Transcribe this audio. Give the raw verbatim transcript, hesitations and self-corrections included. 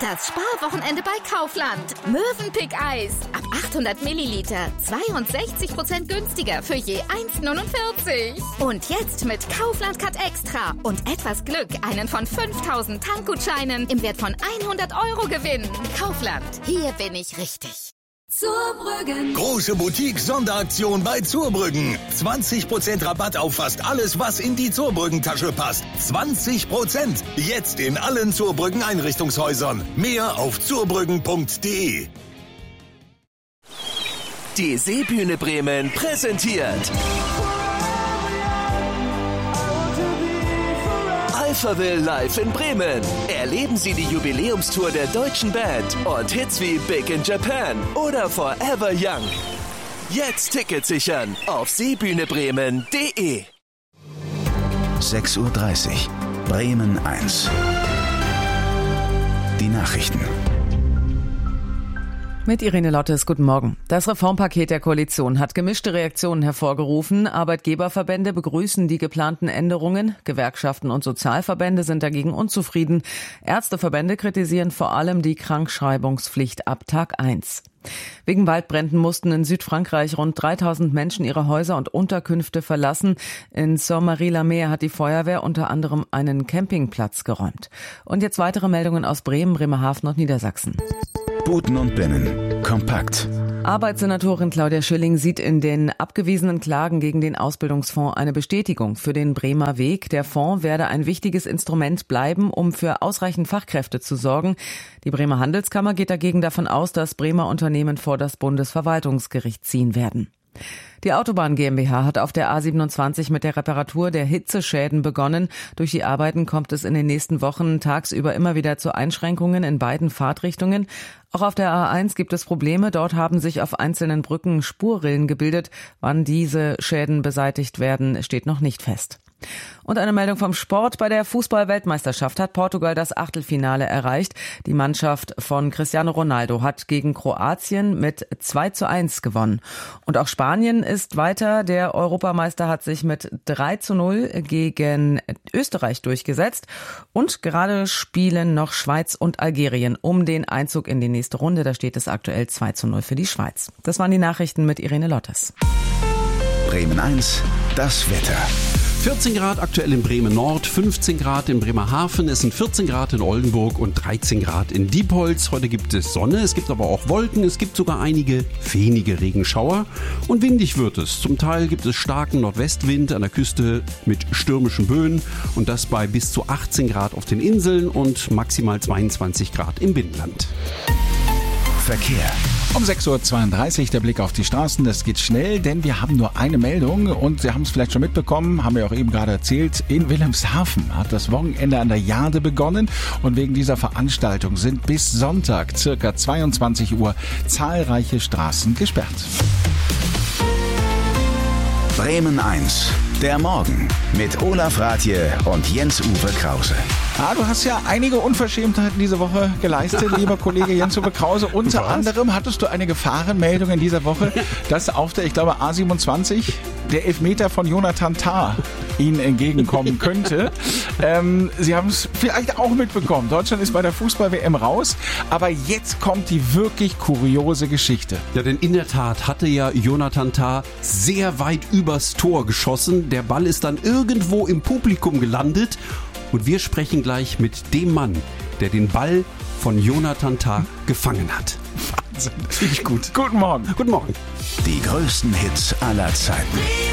Das Sparwochenende bei Kaufland. Mövenpick-Eis. Ab achthundert Milliliter. zweiundsechzig Prozent günstiger für je eins Komma neunundvierzig. Und jetzt mit Kaufland Cut Extra. Und etwas Glück einen von fünftausend Tankgutscheinen im Wert von hundert Euro gewinnen. Kaufland. Hier bin ich richtig. Zurbrüggen. Große Boutique-Sonderaktion bei Zurbrüggen. zwanzig Prozent Rabatt auf fast alles, was in die Zurbrüggen-Tasche passt. zwanzig Prozent. Jetzt in allen Zurbrüggen-Einrichtungshäusern. Mehr auf zurbrüggen punkt de. Die Seebühne Bremen präsentiert Alphaville live in Bremen. Erleben Sie die Jubiläumstour der deutschen Band und Hits wie Big in Japan oder Forever Young. Jetzt Tickets sichern auf seebühnebremen punkt de. sechs Uhr dreißig. Bremen eins. Die Nachrichten. Mit Irene Lottes, guten Morgen. Das Reformpaket der Koalition hat gemischte Reaktionen hervorgerufen. Arbeitgeberverbände begrüßen die geplanten Änderungen. Gewerkschaften und Sozialverbände sind dagegen unzufrieden. Ärzteverbände kritisieren vor allem die Krankschreibungspflicht ab Tag eins. Wegen Waldbränden mussten in Südfrankreich rund dreitausend Menschen ihre Häuser und Unterkünfte verlassen. In Saint-Marie-la-Mer hat die Feuerwehr unter anderem einen Campingplatz geräumt. Und jetzt weitere Meldungen aus Bremen, Bremerhaven und Niedersachsen. Buten und Binnen. Kompakt. Arbeitssenatorin Claudia Schilling sieht in den abgewiesenen Klagen gegen den Ausbildungsfonds eine Bestätigung für den Bremer Weg. Der Fonds werde ein wichtiges Instrument bleiben, um für ausreichend Fachkräfte zu sorgen. Die Bremer Handelskammer geht dagegen davon aus, dass Bremer Unternehmen vor das Bundesverwaltungsgericht ziehen werden. Die Autobahn GmbH hat auf der A siebenundzwanzig mit der Reparatur der Hitzeschäden begonnen. Durch die Arbeiten kommt es in den nächsten Wochen tagsüber immer wieder zu Einschränkungen in beiden Fahrtrichtungen. Auch auf der A eins gibt es Probleme. Dort haben sich auf einzelnen Brücken Spurrillen gebildet. Wann diese Schäden beseitigt werden, steht noch nicht fest. Und eine Meldung vom Sport. Bei der Fußball-Weltmeisterschaft hat Portugal das Achtelfinale erreicht. Die Mannschaft von Cristiano Ronaldo hat gegen Kroatien mit zwei zu eins gewonnen. Und auch Spanien ist weiter. Der Europameister hat sich mit drei zu null gegen Österreich durchgesetzt. Und gerade spielen noch Schweiz und Algerien um den Einzug in die nächste Runde. Da steht es aktuell zwei zu null für die Schweiz. Das waren die Nachrichten mit Irene Lottes. Bremen eins, das Wetter. vierzehn Grad aktuell in Bremen Nord, fünfzehn Grad in Bremerhaven, es sind vierzehn Grad in Oldenburg und dreizehn Grad in Diepholz. Heute gibt es Sonne, es gibt aber auch Wolken, es gibt sogar einige wenige Regenschauer und windig wird es. Zum Teil gibt es starken Nordwestwind an der Küste mit stürmischen Böen und das bei bis zu achtzehn Grad auf den Inseln und maximal zweiundzwanzig Grad im Binnenland. Verkehr. Um sechs Uhr zweiunddreißig der Blick auf die Straßen. Das geht schnell, denn wir haben nur eine Meldung und Sie haben es vielleicht schon mitbekommen, haben wir auch eben gerade erzählt. In Wilhelmshaven hat das Wochenende an der Jade begonnen und wegen dieser Veranstaltung sind bis Sonntag circa zweiundzwanzig Uhr zahlreiche Straßen gesperrt. Bremen eins. Der Morgen mit Olaf Rathje und Jens-Uwe Krause. Ah, du hast ja einige Unverschämtheiten diese Woche geleistet, lieber Kollege Jens-Uwe Krause. Unter Was? anderem hattest du eine Gefahrenmeldung in dieser Woche, dass auf der, ich glaube, A siebenundzwanzig der Elfmeter von Jonathan Tah Ihnen entgegenkommen könnte. ähm, Sie haben es vielleicht auch mitbekommen. Deutschland ist bei der Fußball-W M raus, aber jetzt kommt die wirklich kuriose Geschichte. Ja, denn in der Tat hatte ja Jonathan Tah sehr weit übers Tor geschossen. Der Ball ist dann irgendwo im Publikum gelandet. Und wir sprechen gleich mit dem Mann, der den Ball von Jonathan Tah gefangen hat. Wahnsinn. Finde ich gut. Guten Morgen. Guten Morgen. Die größten Hits aller Zeiten.